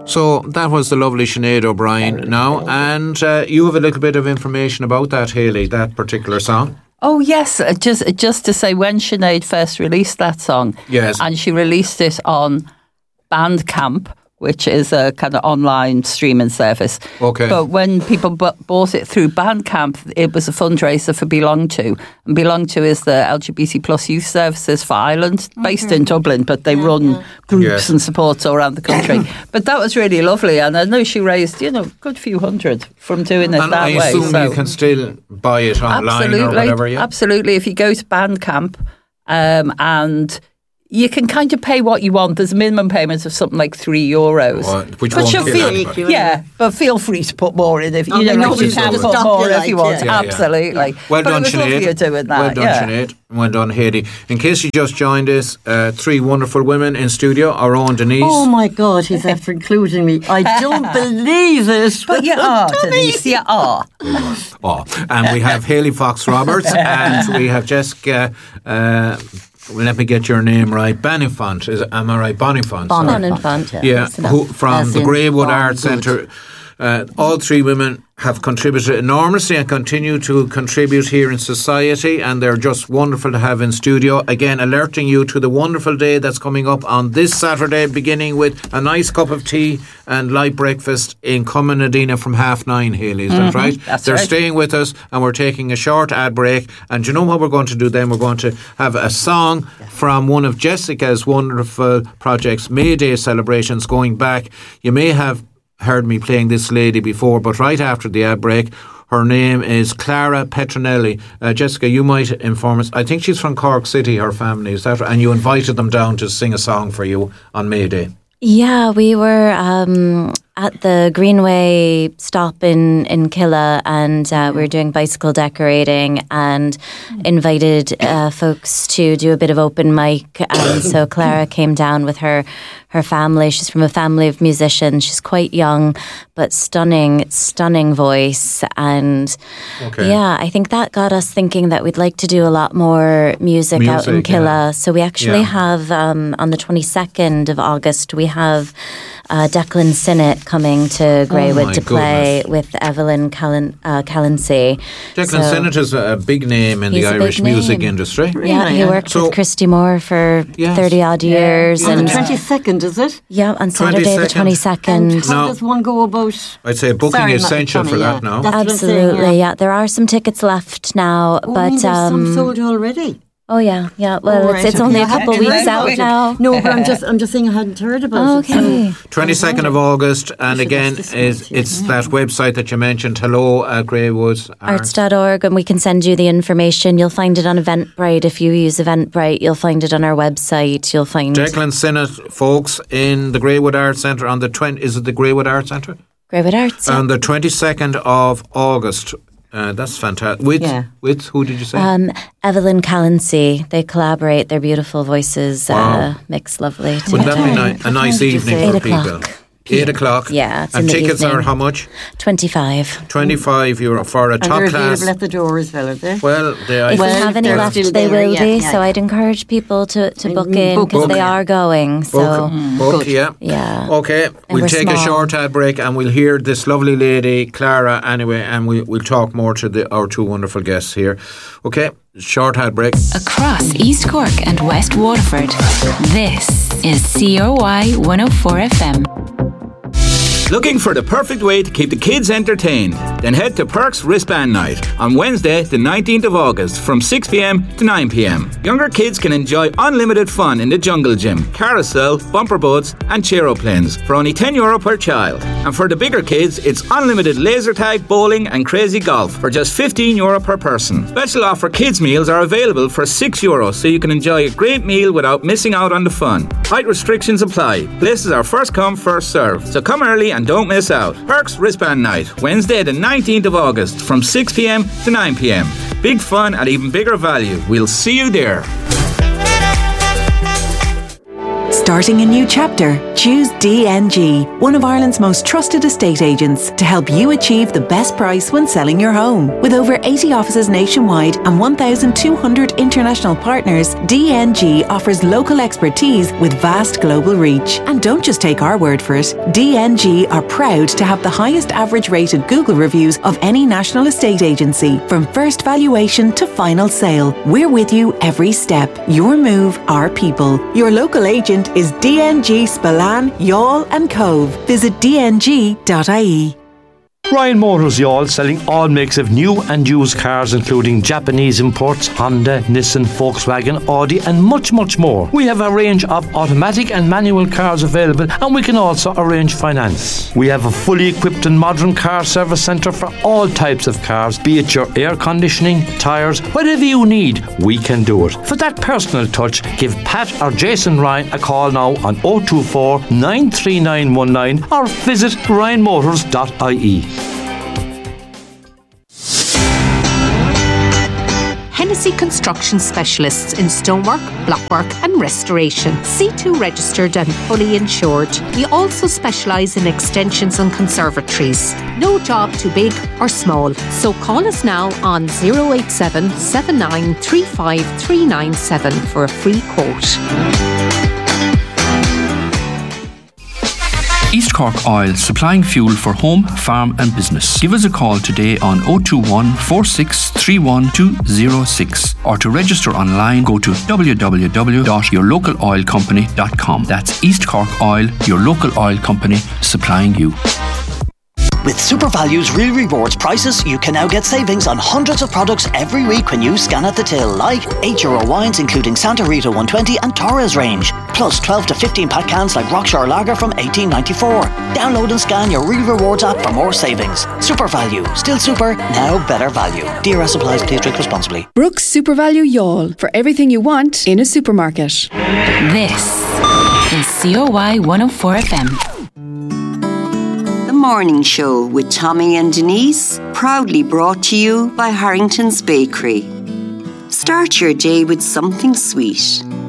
So that was the lovely Sinead O'Brien now, and you have a little bit of information about that, Hayley, that particular song. Oh yes, just to say, when Sinead first released that song, yes, and she released it on Bandcamp, which is a kind of online streaming service. Okay. But when people bought it through Bandcamp, it was a fundraiser for Belong To. And Belong To is the LGBT plus youth services for Ireland, based in Dublin, but they run groups and supports all around the country. But that was really lovely. And I know she raised, a good few hundred from doing it and that way. I assume you can still buy it online or whatever, yeah? Absolutely. If you go to Bandcamp and you can kind of pay what you want. There's a minimum payment of something like €3. Which won't but feel free to put more in if you can put more if you want. Absolutely. Well done, Sinead. You're doing that. Well done, Sinead. Well done, Hayley. In case you just joined us, three wonderful women in studio. Our own Denise. Oh my God, he's after including me. I don't believe it. But you are, Denise. You are. And we have Hayley Fox Roberts, and we have Jessica. Let me get your name right. Bonifant, am I right? Bonifant. Bonifant, yeah. From the Greywood Arts Centre. All three women have contributed enormously and continue to contribute here in society, and they're just wonderful to have in studio. Again, alerting you to the wonderful day that's coming up on this Saturday, beginning with a nice cup of tea and light breakfast in Cumanadina from 9:30, Hayley. Is that right? They're staying with us, and we're taking a short ad break. And you know what we're going to do then? We're going to have a song from one of Jessica's wonderful projects, May Day celebrations, going back. You may have heard me playing this lady before, but right after the ad break, her name is Clara Petronelli. Jessica, you might inform us. I think she's from Cork City, her family, is that right? And you invited them down to sing a song for you on May Day. Yeah, we were at the Greenway stop in Killa, and we were doing bicycle decorating and invited folks to do a bit of open mic. And so Clara came down with her family. She's from a family of musicians. She's quite young, but stunning voice. And yeah, I think that got us thinking that we'd like to do a lot more music out in Killa. Yeah. So we actually have, on the 22nd of August, we have Declan Sinnott coming to Greywood to play with Evelyn Callancy. Declan Sinnott is a big name in the Irish music industry. Yeah, he worked with Christy Moore for 30 odd years. On the 22nd, is it? Yeah, on Saturday the 22nd. And how does one go about? I'd say booking is essential for that now. Absolutely, yeah. There are some tickets left now, but some sold already. Oh yeah. Well, it's only a couple of weeks out now. No, but I'm just saying I hadn't heard about it. Okay. 22nd of August, and again, it's that website that you mentioned. Hello at Greywood Arts.org, and we can send you the information. You'll find it on Eventbrite. If you use Eventbrite, you'll find it on our website. You'll find Declan Sinnott, folks, in the Greywood Arts Centre on the 20. Is it the Greywood Arts Centre? Greywood Arts. On the 22nd of August. That's fantastic. With who did you say? Evelyn Callancy. They collaborate. Their beautiful voices mix lovely together. Would that be a nice evening for people? 8 o'clock. Yeah, it's and in tickets the evening. are how much? €25. €25 for a top class. And they're available at the door as well, are they? Well, if we have any left, they will be. So I'd encourage people to book in because they are going. So book, yeah. Okay, we'll take a short ad break and we'll hear this lovely lady, Clara, anyway, and we'll talk more to our two wonderful guests here. Okay, short ad break. Across East Cork and West Waterford, this is COY 104 FM. Looking for the perfect way to keep the kids entertained? Then head to Perks Wristband Night on Wednesday the 19th of August from 6pm to 9pm. Younger kids can enjoy unlimited fun in the Jungle Gym, carousel, bumper boats and cheeroplanes for only €10 per child. And for the bigger kids, it's unlimited laser tag, bowling and crazy golf for just €15 per person. Special offer kids meals are available for €6 so you can enjoy a great meal without missing out on the fun. Height restrictions apply. Places are first come, first serve. So come early and don't miss out. Perks Wristband Night, Wednesday the 19th of August from 6pm to 9pm. Big fun at even bigger value. We'll see you there. Starting a new chapter? Choose DNG, one of Ireland's most trusted estate agents, to help you achieve the best price when selling your home. With over 80 offices nationwide and 1,200 international partners, DNG offers local expertise with vast global reach. And don't just take our word for it. DNG are proud to have the highest average rated Google reviews of any national estate agency. From first valuation to final sale, we're with you every step. Your move, our people. Your local agent is DNG Spillane, Youghal and Cove. Visit dng.ie. Ryan Motors, y'all, selling all makes of new and used cars, including Japanese imports, Honda, Nissan, Volkswagen, Audi, and much, much more. We have a range of automatic and manual cars available, and we can also arrange finance. We have a fully equipped and modern car service centre for all types of cars, be it your air conditioning, tyres, whatever you need, we can do it. For that personal touch, give Pat or Jason Ryan a call now on 024 93919 or visit ryanmotors.ie. Hennessy Construction Specialists in stonework, blockwork and restoration. C2 registered and fully insured. We also specialise in extensions and conservatories. No job too big or small. So call us now on 087 7935 397 for a free quote. East Cork Oil, supplying fuel for home, farm and business. Give us a call today on 021 4631 206 or to register online go to www.yourlocaloilcompany.com. That's East Cork Oil, your local oil company, supplying you. With SuperValue's Real Rewards prices, you can now get savings on hundreds of products every week when you scan at the till, like €8 wines including Santa Rita 120 and Torres range, plus 12 to 15 pack cans like Rockshore Lager from $18.94. Download and scan your Real Rewards app for more savings. SuperValue, still super, now better value. DRS applies, please drink responsibly. Brooks SuperValue Youghal, for everything you want in a supermarket. This is COY 104 FM. The Morning Show with Tommy and Denise, proudly brought to you by Harrington's Bakery. Start your day with something sweet.